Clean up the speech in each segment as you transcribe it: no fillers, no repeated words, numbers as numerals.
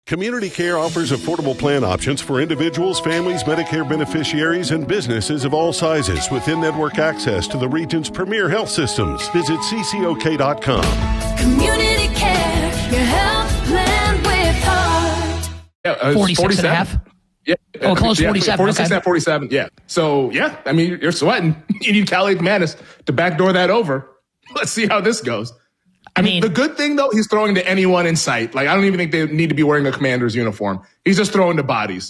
Community Care offers affordable plan options for individuals, families, Medicare beneficiaries, and businesses of all sizes with in-network access to the region's premier health systems. Visit ccok.com. Community Care, your health plan with heart. Yeah, 46 and a half? Yeah. Close 47. 46 and 47, yeah. So, yeah, I mean, you're sweating. You need Cali McManus to backdoor that over. Let's see how this goes. I mean, the good thing, though, he's throwing to anyone in sight. Like, I don't even think they need to be wearing a Commander's uniform. He's just throwing to bodies.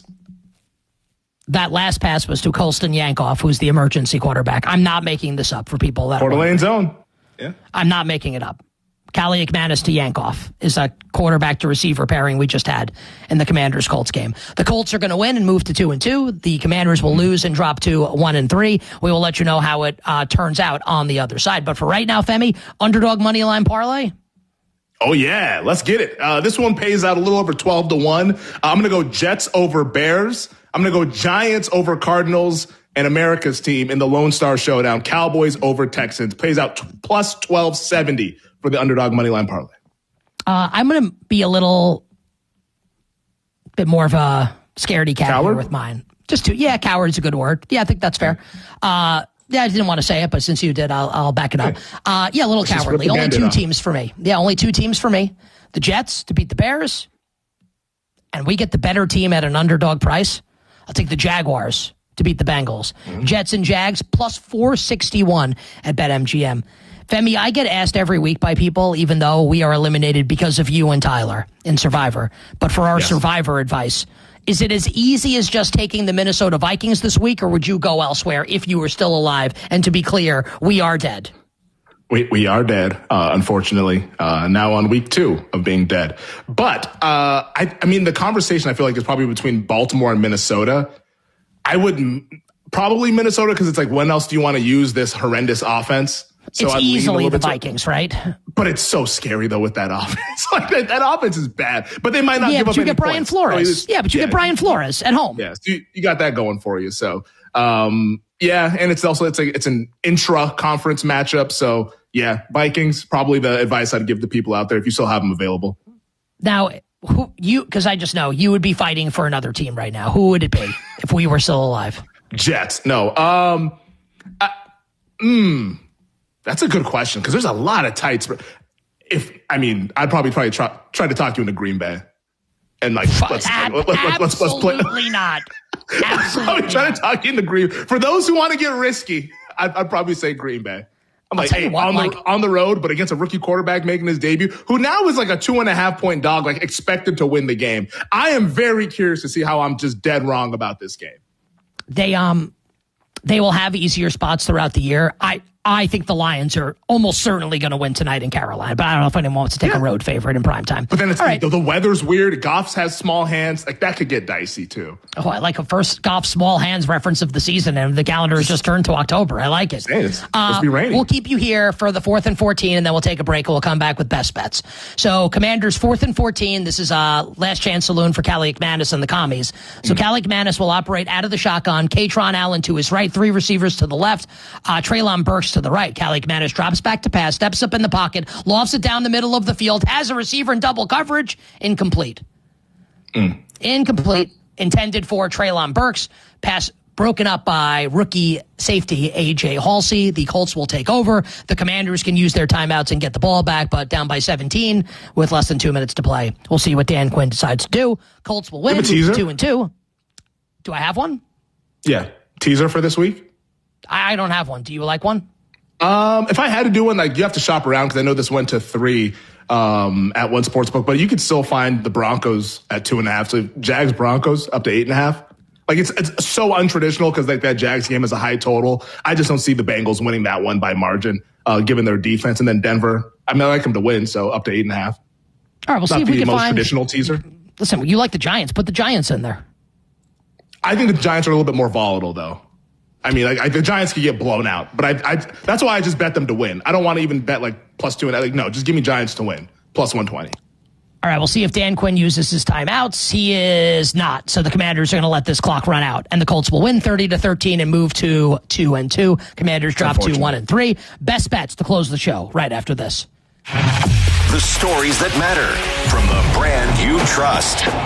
That last pass was to Colston Yankoff, who's the emergency quarterback. I'm not making this up for people that Coeur d'Alene zone. Yeah. I'm not making it up. Cali McManus to Yankoff is a quarterback to receiver pairing we just had in the Commanders Colts game. The Colts are going to win and move to 2-2. The Commanders will lose and drop to 1-3. We will let you know how it turns out on the other side. But for right now, Femi, underdog money line parlay. Oh, yeah. Let's get it. This one pays out a little over 12-1. I'm going to go Jets over Bears. I'm going to go Giants over Cardinals and America's team in the Lone Star Showdown. Cowboys over Texans. Pays out plus 1270 for the underdog money line parlay. I'm going to be a little bit more of a scaredy cat here with mine. Coward's a good word. Yeah, I think that's fair. I didn't want to say it, but since you did, I'll back it up. A little cowardly. Only two teams for me. Yeah, only two teams for me. The Jets to beat the Bears, and we get the better team at an underdog price. I'll take the Jaguars to beat the Bengals. Jets and Jags plus 461 at BetMGM. Femi, I get asked every week by people, even though we are eliminated because of you and Tyler in Survivor. But for our Survivor advice, is it as easy as just taking the Minnesota Vikings this week, or would you go elsewhere if you were still alive? And to be clear, we are dead. We are dead, unfortunately, now on week 2 of being dead. But, I mean, the conversation I feel like is probably between Baltimore and Minnesota. I would probably Minnesota because it's like, when else do you want to use this horrendous offense? So it's easily the Vikings, right? But it's so scary, though, with that offense. Like that offense is bad, but they might not give up any points. Yeah, but you get Brian Flores. Get Brian Flores at home. Yeah, so you got that going for you. So, and it's an intra-conference matchup. So, yeah, Vikings, probably the advice I'd give the people out there if you still have them available. Now, because I just know you would be fighting for another team right now. Who would it be if we were still alive? Jets. No. That's a good question because there's a lot of tights. I'd probably try to talk you into Green Bay, and like let's play. Absolutely not. Absolutely. Trying to talk you into Green. For those who want to get risky, I'd probably say Green Bay. I'm like, hey, on the road, but against a rookie quarterback making his debut, who now is like a 2.5 point dog, like expected to win the game. I am very curious to see how I'm just dead wrong about this game. They will have easier spots throughout the year. I think the Lions are almost certainly going to win tonight in Carolina, but I don't know if anyone wants to take a road favorite in primetime. But then it's the weather's weird. Goff has small hands. Like that could get dicey too. Oh, I like a first Goff small hands reference of the season, and the calendar has just turned to October. I like it. It's supposed to be raining. We'll keep you here for the 4th and 14, and then we'll take a break and we'll come back with best bets. So Commanders 4th and 14. This is last chance saloon for Cali McManus and the commies. So Cali McManus will operate out of the shotgun. Katron Allen to his right, 3 receivers to the left, Treylon Burks to the right. Cali McManus drops back to pass, steps up in the pocket, lofts it down the middle of the field, has a receiver in double coverage, incomplete. Incomplete, intended for Treylon Burks. Pass broken up by rookie safety A.J. Halsey. The Colts will take over. The Commanders can use their timeouts and get the ball back, but down by 17 with less than 2 minutes to play. We'll see what Dan Quinn decides to do. Colts will win 2-2. Do I have one? Yeah. Teaser for this week? I don't have one. Do you like one? If I had to do one, like you have to shop around because I know this went to 3 at one sportsbook, but you could still find the Broncos at 2.5. So Jags Broncos up to 8.5. Like it's so untraditional because like that Jags game is a high total. I just don't see the Bengals winning that one by margin, given their defense. And then Denver, I like them to win, so up to 8.5. All right, we'll see if we can find the most traditional teaser. Listen, you like the Giants? Put the Giants in there. I think the Giants are a little bit more volatile, though. The Giants could get blown out, but that's why I just bet them to win. I don't want to even bet like +2. No, just give me Giants to win, +120. All right, we'll see if Dan Quinn uses his timeouts. He is not, so the Commanders are going to let this clock run out, and the Colts will win 30-13 and move to 2-2. Commanders drop to 1-3. Best bets to close the show right after this. The stories that matter from the brand you trust.